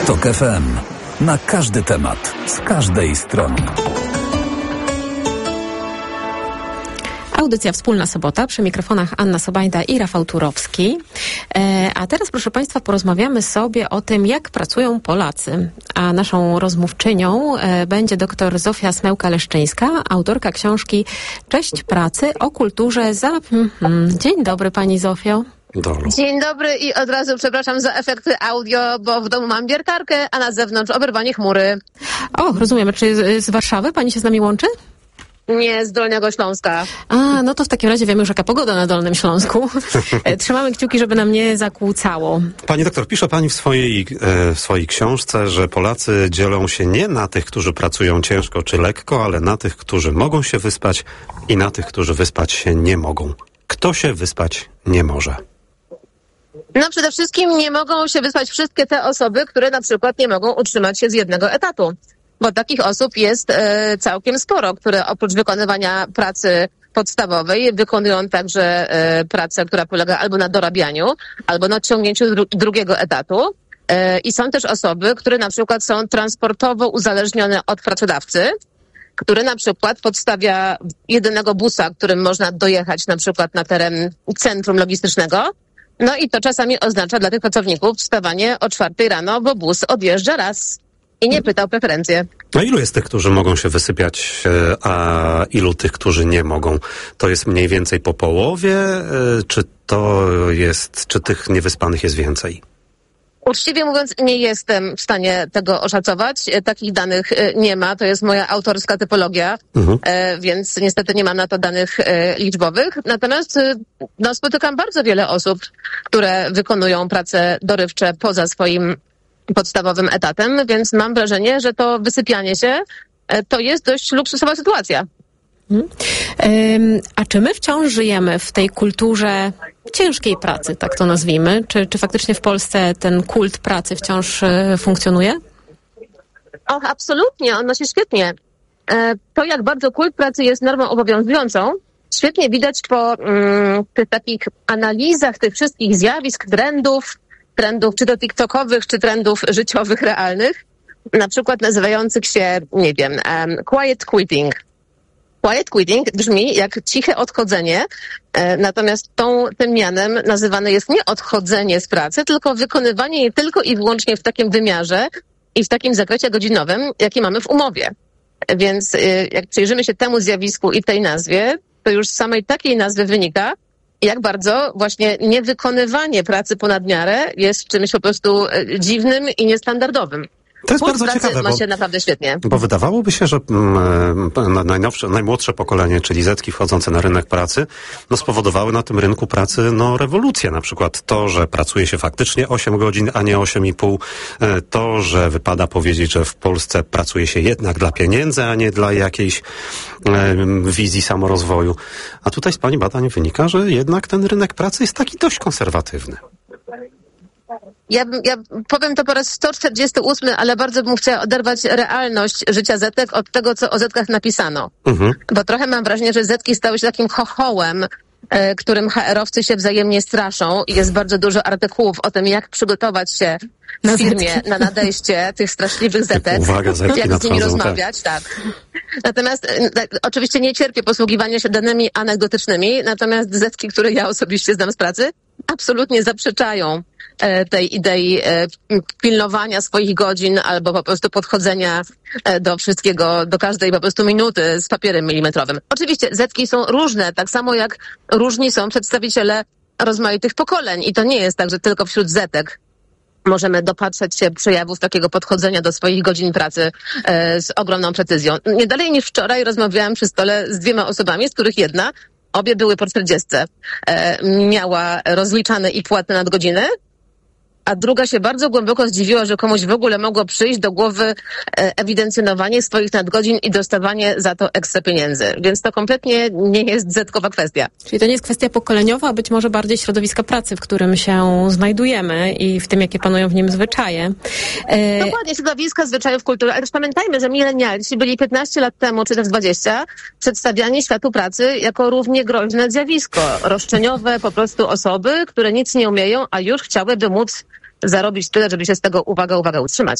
TOK FM. Na każdy temat, z każdej strony. Audycja Wspólna Sobota, przy mikrofonach Anna Sobajda i Rafał Turowski. A teraz, proszę Państwa, porozmawiamy sobie o tym, jak pracują Polacy. A naszą rozmówczynią będzie dr Zofia Smełka-Leszczyńska, autorka książki Cześć pracy o kulturze za... Dzień dobry, pani Zofio. Dzień dobry i od razu przepraszam za efekty audio, bo w domu mam wiertarkę, a na zewnątrz oberwanie chmury. O, rozumiem. Czy z Warszawy pani się z nami łączy? Nie, z Dolnego Śląska. A, no to w takim razie wiemy już, jaka pogoda na Dolnym Śląsku. Trzymamy kciuki, żeby nam nie zakłócało. Pani doktor, pisze pani w swojej książce, że Polacy dzielą się nie na tych, którzy pracują ciężko czy lekko, ale na tych, którzy mogą się wyspać i na tych, którzy wyspać się nie mogą. Kto się wyspać nie może? No przede wszystkim nie mogą się wyspać wszystkie te osoby, które na przykład nie mogą utrzymać się z jednego etatu. Bo takich osób jest całkiem sporo, które oprócz wykonywania pracy podstawowej wykonują także pracę, która polega albo na dorabianiu, albo na ciągnięciu drugiego etatu. I są też osoby, które na przykład są transportowo uzależnione od pracodawcy, który na przykład podstawia jedynego busa, którym można dojechać na przykład na teren centrum logistycznego. No i to czasami oznacza dla tych pracowników wstawanie o 4 rano, bo bus odjeżdża raz i nie pyta o preferencje. A ilu jest tych, którzy mogą się wysypiać, a ilu tych, którzy nie mogą? To jest mniej więcej po połowie, czy tych niewyspanych jest więcej? Uczciwie mówiąc, nie jestem w stanie tego oszacować. Takich danych nie ma. To jest moja autorska typologia, więc niestety nie mam na to danych liczbowych. Natomiast spotykam bardzo wiele osób, które wykonują prace dorywcze poza swoim podstawowym etatem, więc mam wrażenie, że to wysypianie się to jest dość luksusowa sytuacja. A czy my wciąż żyjemy w tej kulturze ciężkiej pracy, tak to nazwijmy? Czy faktycznie w Polsce ten kult pracy wciąż funkcjonuje? Och, absolutnie, on się świetnie. To, jak bardzo kult pracy jest normą obowiązującą, świetnie widać po tych takich analizach tych wszystkich zjawisk, trendów czy to tiktokowych, czy trendów życiowych, realnych, na przykład nazywających się, nie wiem, quiet quitting. Quiet quitting brzmi jak ciche odchodzenie, natomiast tym mianem nazywane jest nie odchodzenie z pracy, tylko wykonywanie jej tylko i wyłącznie w takim wymiarze i w takim zakresie godzinowym, jaki mamy w umowie. Więc jak przyjrzymy się temu zjawisku i tej nazwie, to już z samej takiej nazwy wynika, jak bardzo właśnie niewykonywanie pracy ponad miarę jest czymś po prostu dziwnym i niestandardowym. To jest bardzo ciekawe, ma się naprawdę świetnie. Bo wydawałoby się, że najmłodsze pokolenie, czyli Zetki wchodzące na rynek pracy, spowodowały na tym rynku pracy rewolucję. Na przykład to, że pracuje się faktycznie 8 godzin, a nie 8,5. To, że wypada powiedzieć, że w Polsce pracuje się jednak dla pieniędzy, a nie dla jakiejś wizji samorozwoju. A tutaj z pani badań wynika, że jednak ten rynek pracy jest taki dość konserwatywny. Ja powiem to po raz 148, ale bardzo bym chciała oderwać realność życia Zetek od tego, co o Zetkach napisano. Bo trochę mam wrażenie, że Zetki stały się takim chochołem, którym HR-owcy się wzajemnie straszą i jest bardzo dużo artykułów o tym, jak przygotować się w firmie na nadejście tych straszliwych Zetek. Uwaga, Zetki jak z nimi nadchodzą, rozmawiać, tak. Natomiast oczywiście nie cierpię posługiwania się danymi anegdotycznymi, natomiast Zetki, które ja osobiście znam z pracy, absolutnie zaprzeczają tej idei pilnowania swoich godzin albo po prostu podchodzenia do wszystkiego, do każdej po prostu minuty z papierem milimetrowym. Oczywiście Zetki są różne, tak samo jak różni są przedstawiciele rozmaitych pokoleń i to nie jest tak, że tylko wśród Zetek możemy dopatrzeć się przejawów takiego podchodzenia do swoich godzin pracy z ogromną precyzją. Nie dalej niż wczoraj rozmawiałam przy stole z 2 osobami, z których jedna, obie były po 40, miała rozliczane i płatne nadgodziny, a druga się bardzo głęboko zdziwiła, że komuś w ogóle mogło przyjść do głowy ewidencjonowanie swoich nadgodzin i dostawanie za to ekstra pieniędzy. Więc to kompletnie nie jest zetkowa kwestia. Czyli to nie jest kwestia pokoleniowa, a być może bardziej środowiska pracy, w którym się znajdujemy i w tym, jakie panują w nim zwyczaje. Dokładnie, środowiska, zwyczajów, kultury, ale też pamiętajmy, że milenialsi byli 15 lat temu, czy też 20, przedstawiani światu pracy jako równie groźne zjawisko. Roszczeniowe po prostu osoby, które nic nie umieją, a już chciałyby móc zarobić tyle, żeby się z tego, uwaga, utrzymać.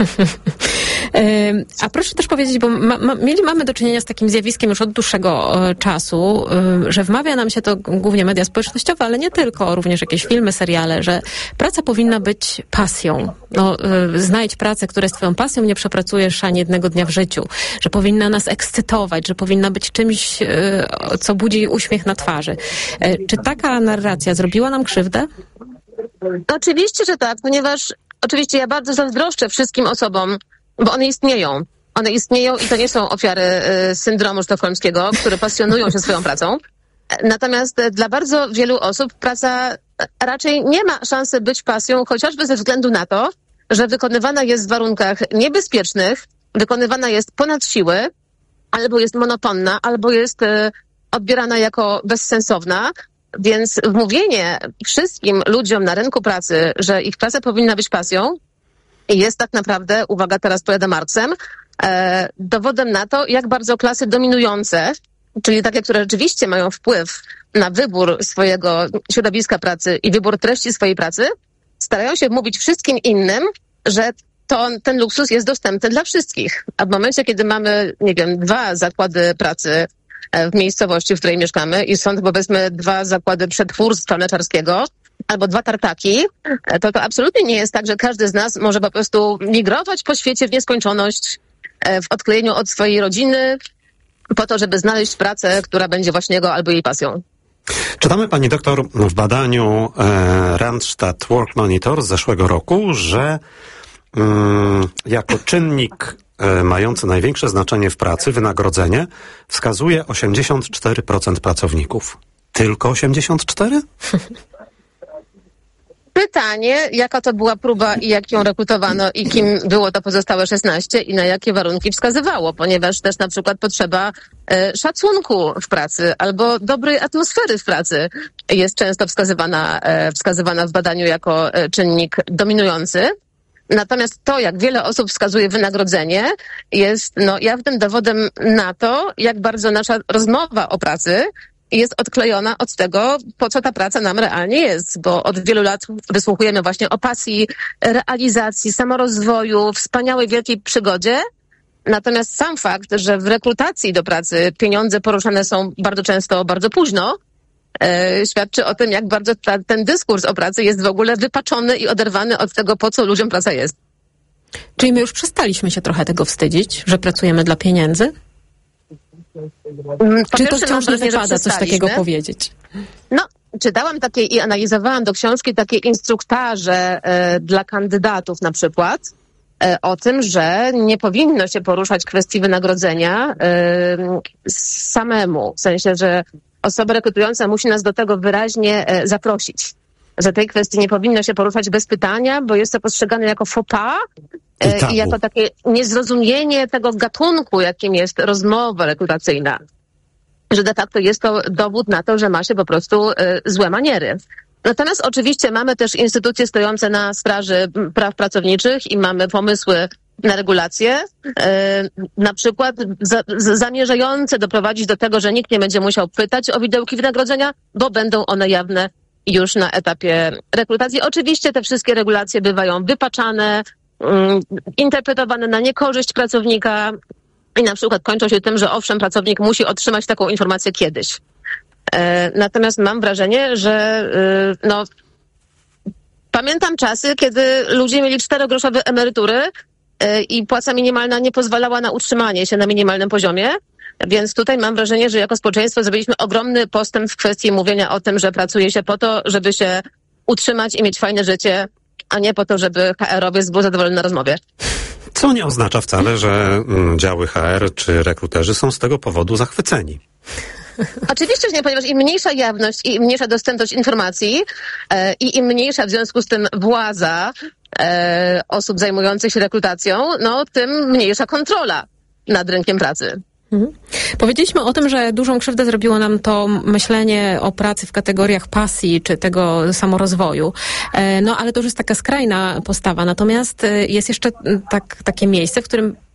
A proszę też powiedzieć, bo mamy do czynienia z takim zjawiskiem już od dłuższego czasu, że wmawia nam się to głównie media społecznościowe, ale nie tylko, również jakieś filmy, seriale, że praca powinna być pasją. No, znajdź pracę, która jest twoją pasją, nie przepracujesz ani jednego dnia w życiu. Że powinna nas ekscytować, że powinna być czymś, co budzi uśmiech na twarzy. Czy taka narracja zrobiła nam krzywdę? Oczywiście, że tak, ponieważ oczywiście ja bardzo zazdroszczę wszystkim osobom, bo one istnieją. One istnieją i to nie są ofiary syndromu sztokholmskiego, które pasjonują się swoją pracą. Natomiast dla bardzo wielu osób praca raczej nie ma szansy być pasją, chociażby ze względu na to, że wykonywana jest w warunkach niebezpiecznych, wykonywana jest ponad siły, albo jest monotonna, albo jest odbierana jako bezsensowna. Więc wmówienie wszystkim ludziom na rynku pracy, że ich praca powinna być pasją, jest tak naprawdę, uwaga, teraz pojadę Marksem, dowodem na to, jak bardzo klasy dominujące, czyli takie, które rzeczywiście mają wpływ na wybór swojego środowiska pracy i wybór treści swojej pracy, starają się mówić wszystkim innym, że ten luksus jest dostępny dla wszystkich. A w momencie, kiedy mamy, 2 zakłady pracy w miejscowości, w której mieszkamy i są, powiedzmy, 2 zakłady przetwórstwa mleczarskiego albo 2 tartaki, to absolutnie nie jest tak, że każdy z nas może po prostu migrować po świecie w nieskończoność, w odklejeniu od swojej rodziny, po to, żeby znaleźć pracę, która będzie właśnie jego albo jej pasją. Czytamy, pani doktor, w badaniu Randstad Work Monitor z zeszłego roku, że jako czynnik mający największe znaczenie w pracy, wynagrodzenie, wskazuje 84% pracowników. Tylko 84%? Pytanie, jaka to była próba i jak ją rekrutowano i kim było to pozostałe 16 i na jakie warunki wskazywało, ponieważ też na przykład potrzeba szacunku w pracy albo dobrej atmosfery w pracy jest często wskazywana w badaniu jako czynnik dominujący. Natomiast to, jak wiele osób wskazuje wynagrodzenie, jest jawnym dowodem na to, jak bardzo nasza rozmowa o pracy jest odklejona od tego, po co ta praca nam realnie jest, bo od wielu lat wysłuchujemy właśnie o pasji, realizacji, samorozwoju, wspaniałej, wielkiej przygodzie. Natomiast sam fakt, że w rekrutacji do pracy pieniądze poruszane są bardzo często, bardzo późno, świadczy o tym, jak bardzo ten dyskurs o pracy jest w ogóle wypaczony i oderwany od tego, po co ludziom praca jest. Czyli my już przestaliśmy się trochę tego wstydzić, że pracujemy dla pieniędzy? Czy to wciąż nie wypada coś takiego powiedzieć? Czytałam takie i analizowałam do książki takie instruktaże dla kandydatów na przykład o tym, że nie powinno się poruszać kwestii wynagrodzenia samemu. W sensie, że osoba rekrutująca musi nas do tego wyraźnie zaprosić. Że tej kwestii nie powinno się poruszać bez pytania, bo jest to postrzegane jako faux pas i jako takie niezrozumienie tego gatunku, jakim jest rozmowa rekrutacyjna. Że de facto jest to dowód na to, że ma się po prostu złe maniery. Natomiast oczywiście mamy też instytucje stojące na straży praw pracowniczych i mamy pomysły na regulacje, na przykład zamierzające doprowadzić do tego, że nikt nie będzie musiał pytać o widełki wynagrodzenia, bo będą one jawne już na etapie rekrutacji. Oczywiście te wszystkie regulacje bywają wypaczane, interpretowane na niekorzyść pracownika i na przykład kończą się tym, że owszem, pracownik musi otrzymać taką informację kiedyś. Natomiast mam wrażenie, że pamiętam czasy, kiedy ludzie mieli 4-groszowe emerytury i płaca minimalna nie pozwalała na utrzymanie się na minimalnym poziomie, więc tutaj mam wrażenie, że jako społeczeństwo zrobiliśmy ogromny postęp w kwestii mówienia o tym, że pracuje się po to, żeby się utrzymać i mieć fajne życie, a nie po to, żeby HR-owiec był zadowolony na rozmowie. Co nie oznacza wcale, że działy HR czy rekruterzy są z tego powodu zachwyceni. Oczywiście, że nie, ponieważ im mniejsza jawność i im mniejsza dostępność informacji i im mniejsza w związku z tym władza osób zajmujących się rekrutacją, tym mniejsza kontrola nad rynkiem pracy. Powiedzieliśmy o tym, że dużą krzywdę zrobiło nam to myślenie o pracy w kategoriach pasji czy tego samorozwoju. Ale to już jest taka skrajna postawa. Natomiast jest jeszcze takie miejsce, w którym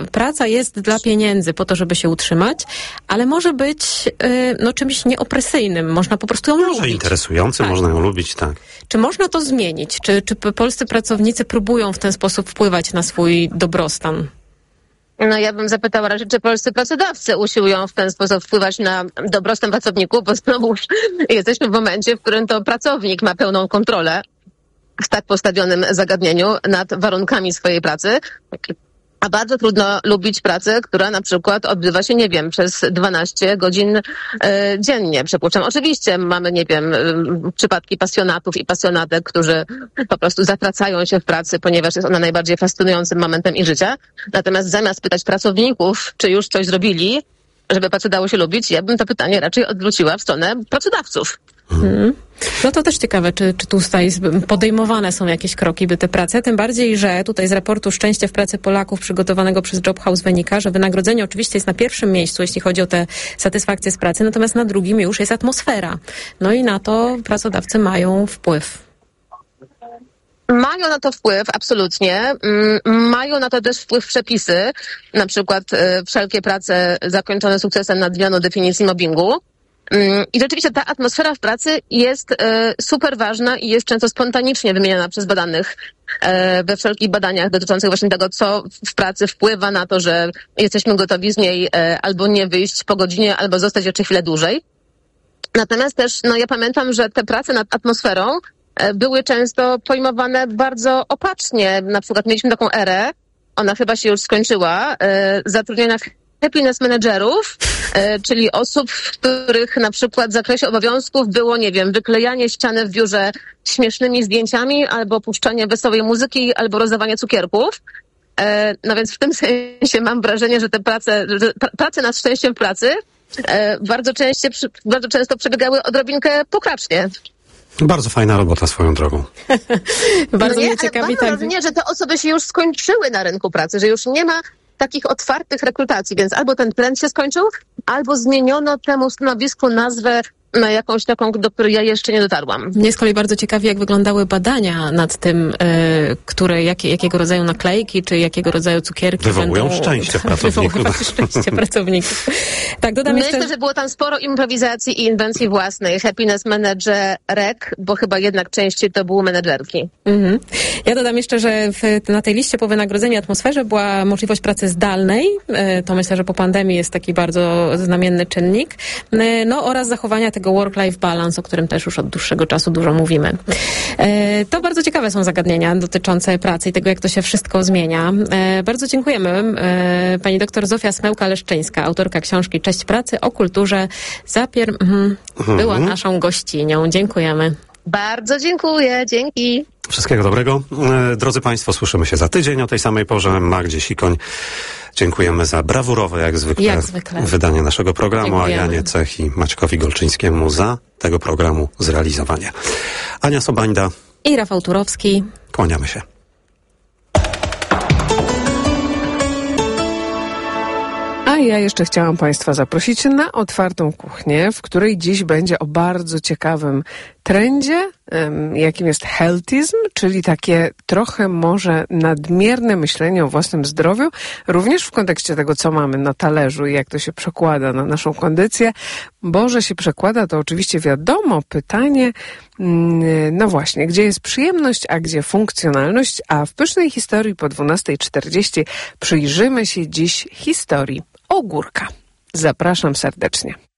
praca jest dla pieniędzy po to, żeby się utrzymać, ale może być czymś nieopresyjnym. Można po prostu ją lubić. Może interesujący, można ją lubić, tak. Czy można to zmienić? Czy polscy pracownicy próbują w ten sposób wpływać na swój dobrostan? No ja bym zapytała raczej, czy polscy pracodawcy usiłują w ten sposób wpływać na dobrostan pracowników, bo znowu jesteśmy w momencie, w którym to pracownik ma pełną kontrolę w tak postawionym zagadnieniu nad warunkami swojej pracy. A bardzo trudno lubić pracę, która na przykład odbywa się, nie wiem, przez 12 godzin dziennie. Przypuszczam. Oczywiście mamy, nie wiem, przypadki pasjonatów i pasjonatek, którzy po prostu zatracają się w pracy, ponieważ jest ona najbardziej fascynującym momentem ich życia. Natomiast zamiast pytać pracowników, czy już coś zrobili, żeby pracę dało się lubić, ja bym to pytanie raczej odwróciła w stronę pracodawców. No to też ciekawe, czy tutaj podejmowane są jakieś kroki, by te prace, tym bardziej, że tutaj z raportu Szczęście w pracy Polaków przygotowanego przez Job House wynika, że wynagrodzenie oczywiście jest na pierwszym miejscu, jeśli chodzi o tę satysfakcję z pracy, natomiast na drugim już jest atmosfera. No i na to pracodawcy mają wpływ. Mają na to wpływ, absolutnie. Mają na to też wpływ przepisy, na przykład wszelkie prace zakończone sukcesem nad zmianą definicji mobbingu. I rzeczywiście ta atmosfera w pracy jest super ważna i jest często spontanicznie wymieniana przez badanych we wszelkich badaniach dotyczących właśnie tego, co w pracy wpływa na to, że jesteśmy gotowi z niej albo nie wyjść po godzinie, albo zostać jeszcze chwilę dłużej. Natomiast też, ja pamiętam, że te prace nad atmosferą były często pojmowane bardzo opatrznie. Na przykład mieliśmy taką erę, ona chyba się już skończyła, zatrudnienia happiness managerów, czyli osób, w których na przykład w zakresie obowiązków było, nie wiem, wyklejanie ściany w biurze śmiesznymi zdjęciami, albo puszczanie wesołej muzyki, albo rozdawanie cukierków. No więc w tym sensie mam wrażenie, że te prace nad szczęściem w pracy bardzo często przebiegały odrobinkę pokracznie. Bardzo fajna robota swoją drogą. Bardzo mnie ciekawi mam wrażenie, że te osoby się już skończyły na rynku pracy, że już nie ma takich otwartych rekrutacji, więc albo ten trend się skończył, albo zmieniono temu stanowisku nazwę na jakąś taką, do której ja jeszcze nie dotarłam. Mnie z kolei bardzo ciekawi, jak wyglądały badania nad tym, jakiego rodzaju naklejki, czy jakiego rodzaju cukierki wywołują szczęście pracowników. Tak, dodam Myślę, że było tam sporo improwizacji i inwencji własnej. Happiness managerek, bo chyba jednak częściej to były menedżerki. Mhm. Ja dodam jeszcze, że na tej liście po wynagrodzeniu i atmosferze była możliwość pracy zdalnej. To myślę, że po pandemii jest taki bardzo znamienny czynnik. Oraz zachowania tego work-life balance, o którym też już od dłuższego czasu dużo mówimy. To bardzo ciekawe są zagadnienia dotyczące pracy i tego, jak to się wszystko zmienia. Bardzo dziękujemy. Pani doktor Zofia Smełka-Leszczyńska, autorka książki Cześć pracy o kulturze była naszą gościnią. Dziękujemy. Bardzo dziękuję. Dzięki. Wszystkiego dobrego. Drodzy Państwo, słyszymy się za tydzień o tej samej porze. Magdzie Sikoń dziękujemy za brawurowe, jak zwykle wydanie naszego programu, dziękujemy. A Janie Cech i Maćkowi Golczyńskiemu za tego programu zrealizowanie. Ania Sobańda i Rafał Turowski. Kłaniamy się. A ja jeszcze chciałam Państwa zaprosić na otwartą kuchnię, w której dziś będzie o bardzo ciekawym trendzie, jakim jest healthism, czyli takie trochę może nadmierne myślenie o własnym zdrowiu, również w kontekście tego, co mamy na talerzu i jak to się przekłada na naszą kondycję. Bo że się przekłada, to oczywiście wiadomo. Pytanie, no właśnie, gdzie jest przyjemność, a gdzie funkcjonalność? A w pysznej historii po 12:40 przyjrzymy się dziś historii ogórka. Zapraszam serdecznie.